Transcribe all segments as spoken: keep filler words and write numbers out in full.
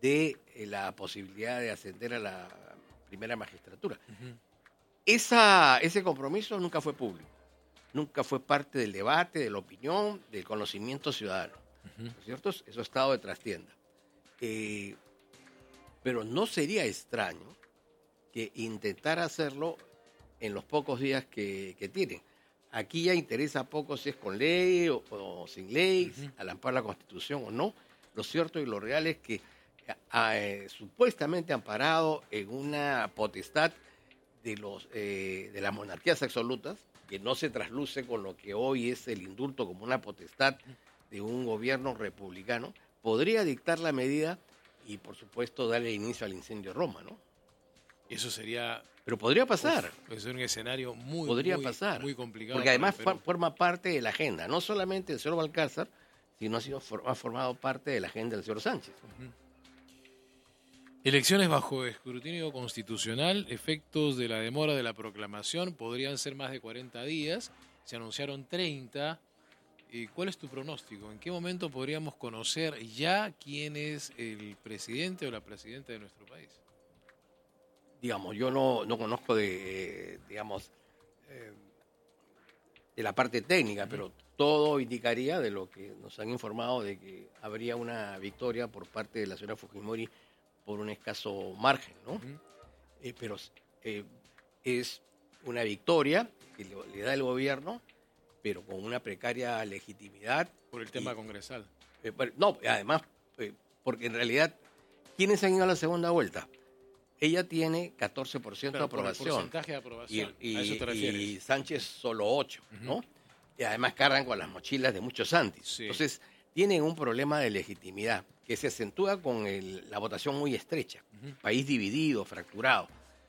de eh, la posibilidad de ascender a la primera magistratura. Uh-huh. Esa, ese compromiso nunca fue público, nunca fue parte del debate, de la opinión, del conocimiento ciudadano. Uh-huh. ¿No es cierto? Eso ha estado de trastienda. Eh, pero no sería extraño que intentara hacerlo en los pocos días que, que tienen. Aquí ya interesa poco si es con ley o, o sin ley, uh-huh. al amparo la Constitución o no. Lo cierto y lo real es que eh, supuestamente amparado en una potestad de, los, eh, de las monarquías absolutas, que no se trasluce con lo que hoy es el indulto como una potestad de un gobierno republicano, podría dictar la medida y, por supuesto, darle inicio al incendio de Roma, ¿no? Eso sería... Pero podría pasar. Uf, es un escenario muy, podría muy, pasar. muy complicado. Porque además for, forma parte de la agenda, no solamente del señor Balcázar, sino ha, sido, ha formado parte de la agenda del señor Sánchez. Uh-huh. Elecciones bajo escrutinio constitucional, efectos de la demora de la proclamación, podrían ser más de cuarenta días, se anunciaron treinta. ¿Cuál es tu pronóstico? ¿En qué momento podríamos conocer ya quién es el presidente o la presidenta de nuestro país? Digamos, yo no, no conozco de, eh, digamos, eh, de la parte técnica, uh-huh. pero todo indicaría de lo que nos han informado de que habría una victoria por parte de la señora Fujimori por un escaso margen, ¿no? Uh-huh. Eh, pero eh, es una victoria que le, le da el gobierno, pero con una precaria legitimidad. Por el tema y, congresal. Eh, no, además, eh, porque en realidad, ¿quiénes han ido a la segunda vuelta? Ella tiene catorce por ciento de aprobación. Por el porcentaje de aprobación. Y, y, ¿A eso te refieres? Y Sánchez solo ocho, uh-huh. ¿no? Y además cargan con las mochilas de muchos Santis. Sí. Entonces, tienen un problema de legitimidad que se acentúa con el, la votación muy estrecha. Uh-huh. País dividido, fracturado.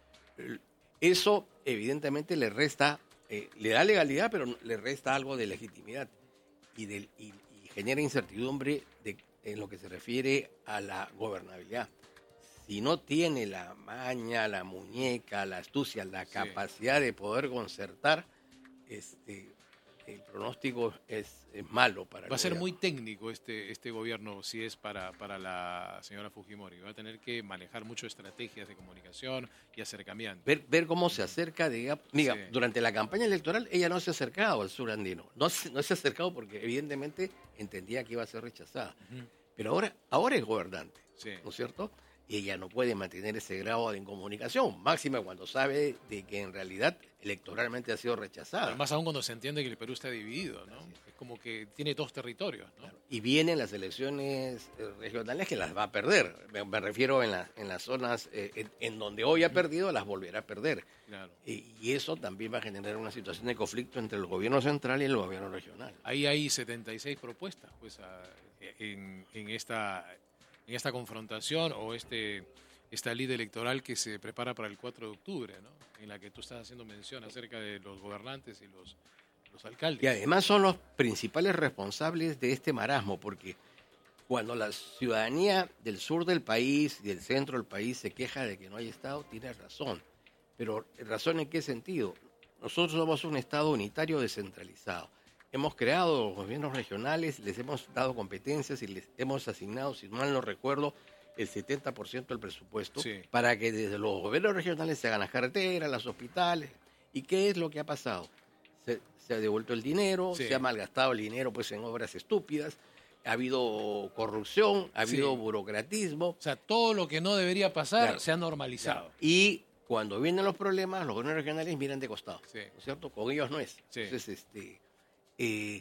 Eso, evidentemente, le resta, eh, le da legalidad, pero le resta algo de legitimidad. Y, de, y, y genera incertidumbre de, en lo que se refiere a la gobernabilidad. Si no tiene la maña, la muñeca, la astucia, la sí. capacidad de poder concertar, este, el pronóstico es, es malo para el Va a ser gobierno. Muy técnico este, este gobierno si es para, para la señora Fujimori. Va a tener que manejar muchas estrategias de comunicación y acercamiento. Ver, ver cómo se acerca, diga, diga sí. durante la campaña electoral ella no se ha acercado al sur andino. No, no se ha acercado porque evidentemente entendía que iba a ser rechazada. Uh-huh. Pero ahora, ahora es gobernante, sí. ¿no es cierto? Y ella no puede mantener ese grado de incomunicación, máxima cuando sabe de que en realidad electoralmente ha sido rechazada. Pero más aún cuando se entiende que el Perú está dividido, ¿no? Es como que tiene dos territorios, ¿no? Claro. Y vienen las elecciones regionales que las va a perder. Me, me refiero en, la, en las zonas eh, en, en donde hoy ha perdido, las volverá a perder. Claro. Y, y eso también va a generar una situación de conflicto entre el gobierno central y el gobierno regional. Ahí hay setenta y seis propuestas, pues, a, en, en esta... en esta confrontación o este esta ley electoral que se prepara para el cuatro de octubre, ¿no? En la que tú estás haciendo mención acerca de los gobernantes y los, los alcaldes. Y además son los principales responsables de este marasmo, porque cuando la ciudadanía del sur del país y del centro del país se queja de que no hay Estado, tiene razón. Pero ¿razón en qué sentido? Nosotros somos un Estado unitario descentralizado. Hemos creado los gobiernos regionales, les hemos dado competencias y les hemos asignado, si mal no recuerdo, el setenta por ciento del presupuesto sí. para que desde los gobiernos regionales se hagan las carreteras, los hospitales. ¿Y qué es lo que ha pasado? Se, se ha devuelto el dinero, sí. se ha malgastado el dinero pues en obras estúpidas, ha habido corrupción, ha habido sí. burocratismo. O sea, todo lo que no debería pasar claro. se ha normalizado. Claro. Y cuando vienen los problemas, los gobiernos regionales miran de costado, sí. ¿no es cierto? Con ellos no es. Sí. Entonces, este... Eh,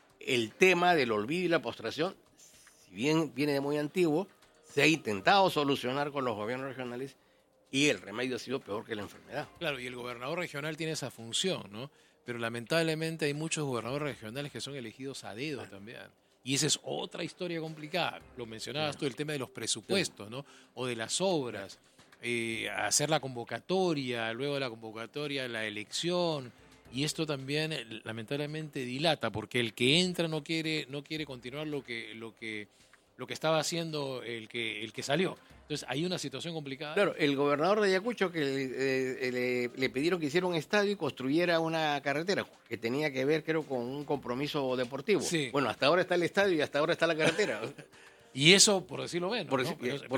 el tema del olvido y la postración, si bien viene de muy antiguo, se ha intentado solucionar con los gobiernos regionales y el remedio ha sido peor que la enfermedad. Claro, y el gobernador regional tiene esa función, ¿no? Pero lamentablemente hay muchos gobernadores regionales que son elegidos a dedo bueno. también. Y esa es otra historia complicada. Lo mencionabas bueno. tú, el tema de los presupuestos, ¿no? O de las obras. Eh, hacer la convocatoria, luego de la convocatoria, la elección. Y esto también lamentablemente dilata porque el que entra no quiere no quiere continuar lo que lo que lo que estaba haciendo el que el que salió. Entonces hay una situación complicada. Claro, el gobernador de Ayacucho que eh, le, le pidieron que hiciera un estadio y construyera una carretera que tenía que ver creo con un compromiso deportivo. Sí. Bueno, hasta ahora está el estadio y hasta ahora está la carretera. Y eso por decirlo menos, por, ¿no? Pero, por